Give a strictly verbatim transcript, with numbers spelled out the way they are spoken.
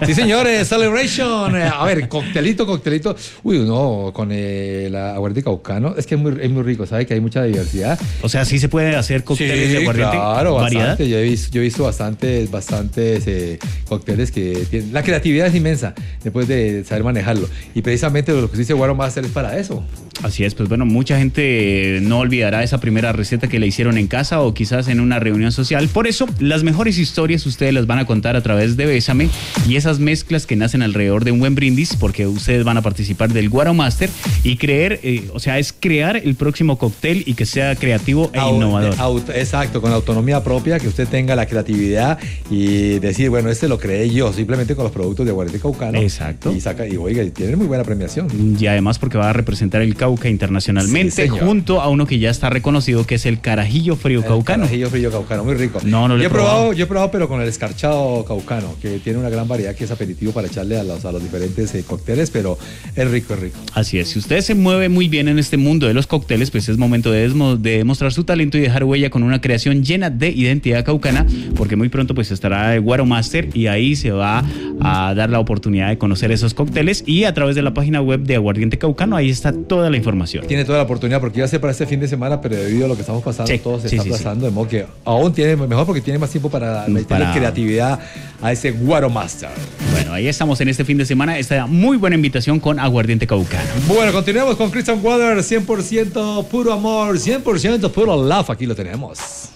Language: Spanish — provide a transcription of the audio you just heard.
Sí, señores, Celebration. A ver, coctelito, coctelito. Uy, no, con el aguardiente caucano. Es que es muy, es muy rico, ¿sabe? Que hay mucha diversidad. O sea, sí se puede hacer cócteles sí, de aguardiente. Claro, ¿Variedad? bastante. Yo he visto, yo he visto bastantes, bastantes eh, cócteles que tienen. La creatividad es inmensa después de saber manejarlo. Y precisamente lo que dice Guaro Master es para eso. Así es, pues bueno, mucha gente no olvidará esa primera receta que le hicieron en casa o quizás en una reunión social. Por eso, las mejores historias ustedes las van a contar a través de Bésame y esas mezclas que nacen alrededor de un buen brindis, porque ustedes van a participar del Guaro Master y creer, eh, o sea, es crear el próximo cóctel y que sea creativo e Au- innovador. auto- exacto, con autonomía propia, que usted tenga la creatividad y decir, bueno, este lo creé yo, simplemente con los productos de aguardiente caucano. Exacto. Y saca, y oiga, y tiene muy buena premiación. Y además porque va a representar el Cauca internacionalmente, Sí, señor. junto a uno que ya está reconocido, que es el Carajillo Frío El Caucano. carajillo frío caucano, muy rico. No, no lo yo he he probado. probado. Yo he probado, pero con el escarchado caucano, que tiene una gran variedad, que es aperitivo para echarle a los, a los diferentes eh, cócteles, pero es rico, es rico. Así es, si usted se mueve muy bien en este mundo de los cócteles, pues es momento de, desmo- de demostrar su talento y dejar huella con una creación llena de identidad caucana, porque muy pronto pues estará el Guaro Master y ahí se va a dar la oportunidad de conocer esos cócteles y a través de la página web de Aguardiente Caucano, ahí está toda la información. Tiene toda la oportunidad, porque iba a ser para este fin de semana, pero debido a lo que estamos pasando, Sí, todo se sí, está sí, sí. aplazando, de modo que aún tiene, mejor porque tiene más tiempo para meterle Para- creatividad a ese Guaro Master. Bueno, ahí estamos en este fin de semana, esta muy buena invitación con Aguardiente Caucano. Bueno, continuemos con Christian Water, cien por ciento puro amor, cien por ciento puro love, aquí lo tenemos.